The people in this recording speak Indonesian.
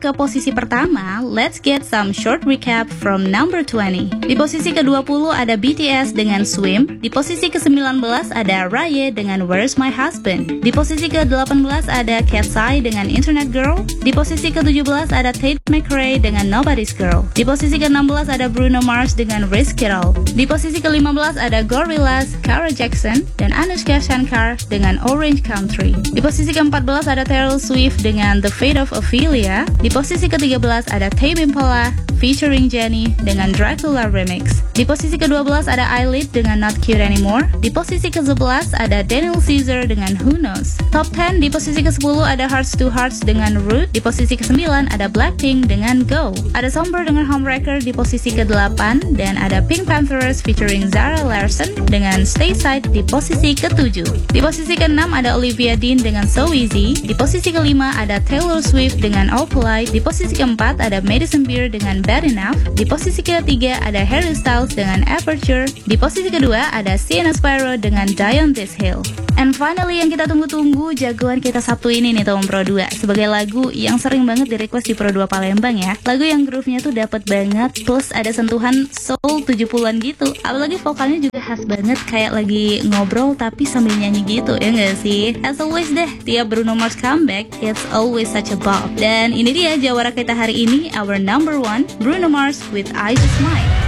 ke posisi pertama, let's get some short recap from number 20. Di posisi ke-20 ada BTS dengan Swim. Di posisi ke-19 ada Raye dengan Where's My Husband. Di posisi ke-18 ada Katseye dengan Internet Girl. Di posisi ke-17 ada Tate McRae dengan Nobody's Girl. Di posisi ke-16 ada Bruno Mars dengan Risk It All. Di posisi ke-15 ada Gorillaz, Kara Jackson, dan Anushka Shankar dengan Orange Country. Di posisi ke-14 ada Taylor Swift dengan The Fate of Ophelia. Di posisi ke-13 ada Tame Impala featuring Jennie dengan Dracula Remix. Di posisi ke-12 ada Eyelid dengan Not Cute Anymore. Di posisi ke-11 ada Daniel Caesar dengan Who Knows. Top 10 di posisi ke-10 ada Hearts to Hearts dengan Root. Di posisi ke-9 ada Blackpink dengan Go. Ada Somber dengan Homewrecker di posisi ke-8 dan ada Pink Panthers featuring Zara Larsson dengan Stay Side di posisi ke-7. Di posisi ke-6 ada Olivia Dean dengan So Easy. Di posisi ke-5 ada Taylor Swift dengan All Polite. Di posisi ke-4 ada Madison Beer dengan Bad Enough. Di posisi ke-3 ada Harry Styles dengan Aperture. Di posisi kedua ada Sienna Spyro dengan Die on This Hill. And finally yang kita tunggu-tunggu, jagoan kita Sabtu ini nih Tom Pro 2 sebagai lagu yang sering banget di request di Pro 2 Palembang ya. Lagu yang groove-nya tuh dapet banget, plus ada sentuhan soul 70-an gitu. Apalagi vokalnya juga khas banget, kayak lagi ngobrol tapi sambil nyanyi gitu, ya nggak sih? As always deh, tiap Bruno Mars comeback, it's always such a bop. Dan ini dia jawara kita hari ini, our number one, Bruno Mars with I Just Might.